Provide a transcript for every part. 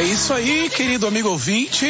É isso aí, querido amigo ouvinte,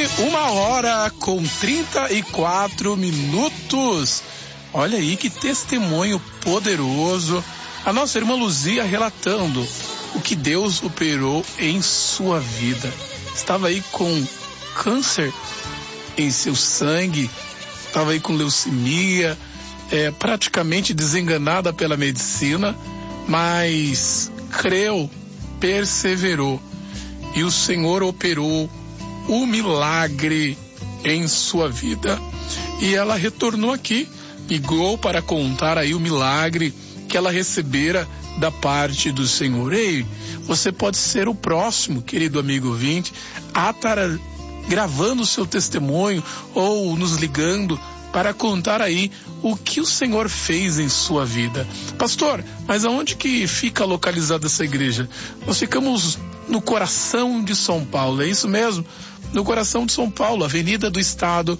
1h34. Olha aí que testemunho poderoso. A nossa irmã Luzia relatando o que Deus operou em sua vida. Estava aí com câncer em seu sangue, estava aí com leucemia, praticamente desenganada pela medicina, mas creu, perseverou. E o Senhor operou o milagre em sua vida. E ela retornou aqui, ligou para contar aí o milagre que ela recebera da parte do Senhor. Ei, você pode ser o próximo, querido amigo ouvinte, a estar gravando o seu testemunho ou nos ligando para contar aí o que o Senhor fez em sua vida. Pastor, mas aonde que fica localizada essa igreja? Nós ficamos no coração de São Paulo, é isso mesmo? No coração de São Paulo, Avenida do Estado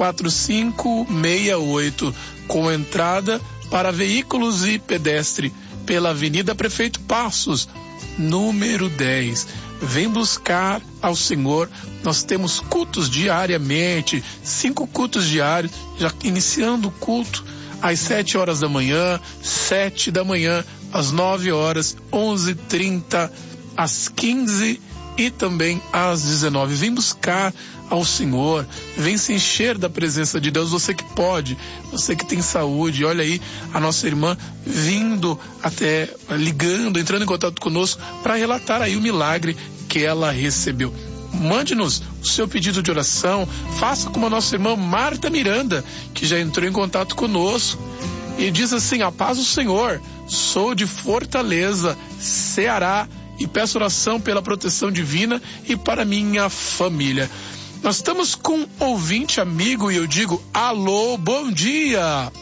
4568, com entrada para veículos e pedestre pela Avenida Prefeito Passos, número 10. Vem buscar ao Senhor. Nós temos cultos diariamente, 5 cultos diários, já iniciando o culto às 7 horas da manhã, 7 da manhã, às 9 horas, 11h30, às 15 e também às 19. Vem buscar ao Senhor, vem se encher da presença de Deus, você que pode, você que tem saúde. Olha aí a nossa irmã vindo até, ligando, entrando em contato conosco para relatar aí o milagre que ela recebeu. Mande-nos o seu pedido de oração, faça como a nossa irmã Marta Miranda, que já entrou em contato conosco e diz assim: a paz do Senhor, sou de Fortaleza, Ceará, e peço oração pela proteção divina e para minha família. Nós estamos com um ouvinte amigo e eu digo alô, bom dia.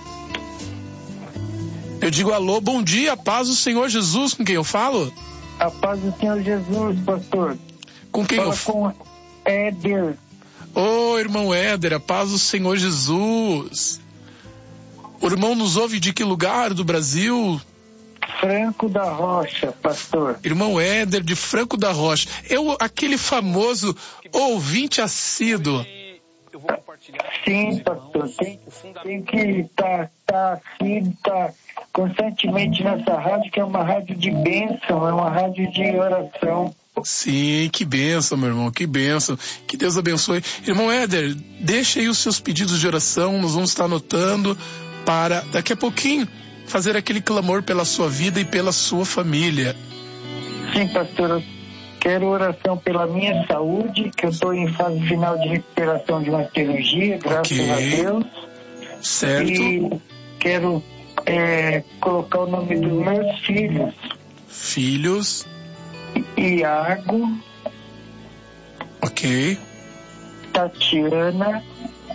Eu digo alô, bom dia, paz do Senhor Jesus. Com quem eu falo? A paz do Senhor Jesus, pastor. Com quem eu falo? Com Éder. Ô, irmão Éder, a paz do Senhor Jesus. O irmão nos ouve de que lugar do Brasil? Franco da Rocha, pastor. Irmão Éder de Franco da Rocha. Aquele famoso ouvinte assíduo. Sim, pastor. Tem que estar constantemente nessa rádio, que é uma rádio de bênção, é uma rádio de oração. Sim, que bênção, meu irmão, que bênção. Que Deus abençoe. Irmão Éder, deixa aí os seus pedidos de oração, nós vamos estar anotando para daqui a pouquinho fazer aquele clamor pela sua vida e pela sua família. Sim, pastor, eu quero oração pela minha saúde, que eu estou em fase final de recuperação de uma cirurgia, graças a Deus. Certo. E quero colocar o nome dos meus filhos. Filhos. Iago. Ok. Tatiana.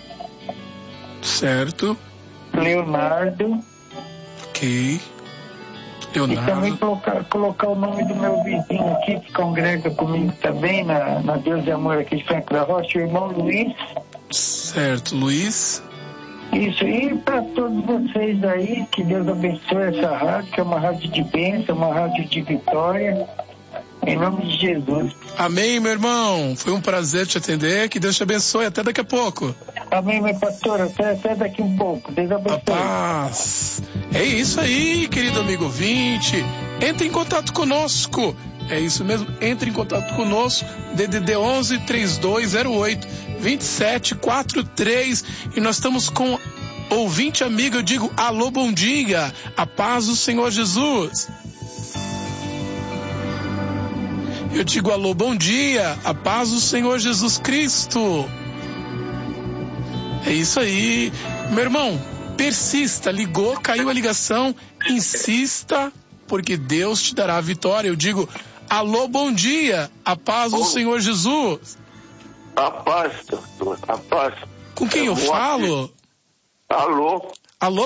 Certo. Leonardo. Ok. Leonardo. E também colocar o nome do meu vizinho aqui, que congrega comigo também, na Deus de Amor aqui de Franco da Rocha, o irmão Luiz. Certo, Luiz. Isso, e para todos vocês aí, que Deus abençoe essa rádio, que é uma rádio de bênção, uma rádio de vitória, em nome de Jesus. Amém, meu irmão. Foi um prazer te atender, que Deus te abençoe. Até daqui a pouco. Amém, meu pastor. Até daqui um pouco. Deus abençoe. A paz. É isso aí, querido amigo ouvinte. Entre em contato conosco. É isso mesmo, entre em contato conosco. DDD 11 3208 2743. E nós estamos com ouvinte amigo. Eu digo alô, bom dia. A paz do Senhor Jesus. Eu digo alô, bom dia, a paz do Senhor Jesus Cristo. É isso aí. Meu irmão, persista, ligou, caiu a ligação, insista, porque Deus te dará a vitória. Eu digo alô, bom dia, a paz do Senhor Jesus. A paz, doutor, a paz. Com quem eu falo? Alô?